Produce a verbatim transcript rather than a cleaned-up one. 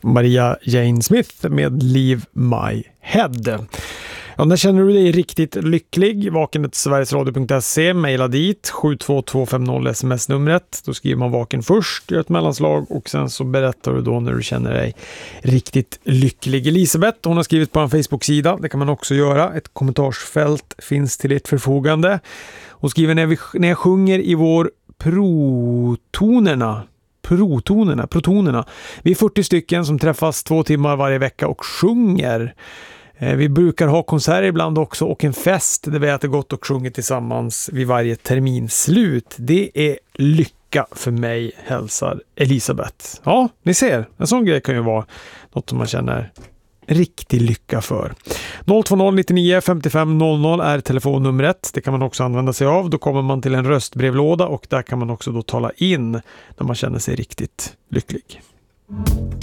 Maria Jane Smith med Leave My Head. Ja, när känner du dig riktigt lycklig? Vaken till sverigesradio punkt se, mejla dit sju två två fem noll sms-numret. Då skriver man vaken först, gör ett mellanslag och sen så berättar du då när du känner dig riktigt lycklig. Elisabeth, hon har skrivit på en Facebook-sida, det kan man också göra. Ett kommentarsfält finns till ditt förfogande. Hon skriver när, vi, när jag sjunger i vår protonerna protonerna, protonerna. Vi är fyrtio stycken som träffas två timmar varje vecka och sjunger. Vi brukar ha konserter ibland också och en fest där vi äter gott och sjunger tillsammans vid varje terminslut. Det är lycka för mig, hälsar Elisabeth. Ja, ni ser. En sån grej kan ju vara något som man känner riktig lycka för. noll två noll nittionio femtiofem noll noll är telefonnumret. Det kan man också använda sig av. Då kommer man till en röstbrevlåda och där kan man också då tala in när man känner sig riktigt lycklig.